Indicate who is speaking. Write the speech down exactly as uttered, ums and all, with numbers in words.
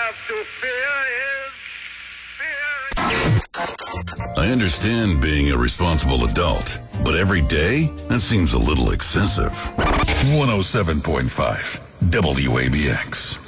Speaker 1: have to fear is fear.
Speaker 2: I understand being a responsible adult, but every day, that seems a little excessive. one oh seven point five W A B X.